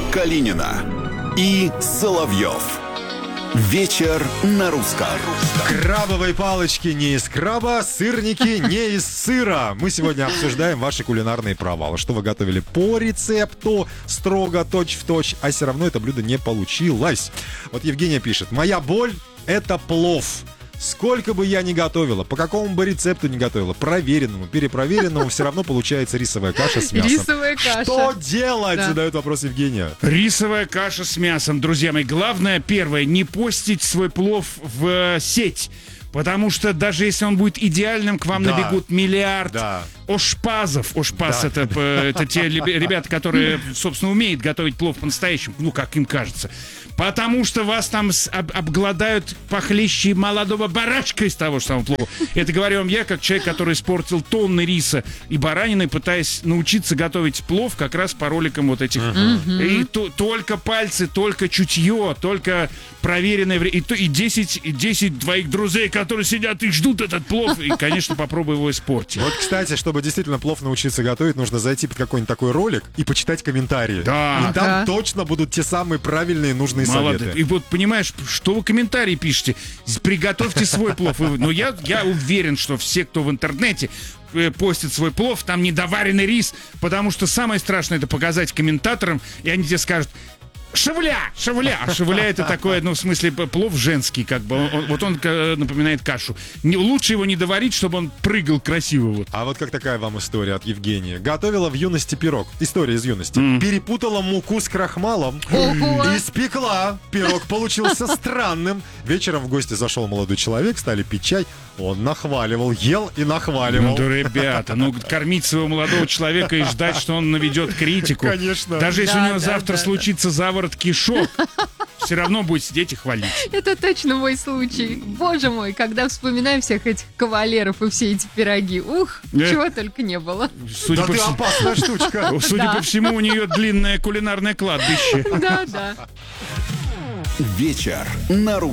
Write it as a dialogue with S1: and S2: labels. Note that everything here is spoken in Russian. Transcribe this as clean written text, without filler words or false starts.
S1: Калинина и Соловьев. Вечер на русском.
S2: Крабовые палочки не из краба, сырники не из сыра. Мы сегодня обсуждаем ваши кулинарные провалы. Что вы готовили по рецепту, строго, точь-в-точь, а все равно это блюдо не получилось. Вот Евгения пишет: моя боль — это плов. Сколько бы я ни готовила, по какому бы рецепту ни готовила, проверенному, перепроверенному, все равно получается рисовая каша с мясом.
S3: Рисовая каша.
S2: Что делать?
S3: Да.
S2: Задает вопрос Евгения.
S4: Рисовая каша с мясом, друзья мои. Главное, первое, не постить свой плов в сеть. Потому что даже если он будет идеальным, к вам набегут миллиард ошпазов. Ошпаз это те ребята, которые, собственно, умеют готовить плов по-настоящему. Ну, как им кажется. Потому что вас там обгладают похлеще молодого барашка из того, что там плов. Это говорю вам я, как человек, который испортил тонны риса и баранины, пытаясь научиться готовить плов как раз по роликам вот этих. И только пальцы, только чутье, только проверенное время. И 10 твоих друзей, которые сидят и ждут этот плов, и, конечно, попробуй его испортить.
S2: Вот, кстати, чтобы действительно плов научиться готовить, нужно зайти под какой-нибудь такой ролик и почитать комментарии.
S4: Да.
S2: И там точно будут те самые правильные нужные советы.
S4: И вот, понимаешь, что вы комментарии пишете? Приготовьте свой плов. Но я уверен, что все, кто в интернете постит свой плов, там недоваренный рис, потому что самое страшное — это показать комментаторам, и они тебе скажут: шевля! А шевля — это такое, в смысле, плов женский, как бы. Он напоминает кашу. Лучше его не доварить, чтобы он прыгал красиво. Вот.
S2: А вот как такая вам история от Евгении. Готовила в юности пирог. История из юности. Перепутала муку с крахмалом. Испекла. Пирог получился странным. Вечером в гости зашел молодой человек, стали пить чай. Он нахваливал, ел и нахваливал.
S4: Ребята, кормить своего молодого человека и ждать, что он наведет критику.
S2: Конечно.
S4: Даже если у него завтра случится заворот кишок, все равно будет сидеть и хвалить.
S3: Это точно мой случай. Боже мой, когда вспоминаю всех этих кавалеров и все эти пироги. Чего только не было.
S2: Да ты опасная штучка.
S4: Судя по всему, у нее длинное кулинарное кладбище.
S3: Да.
S1: Вечер на русском.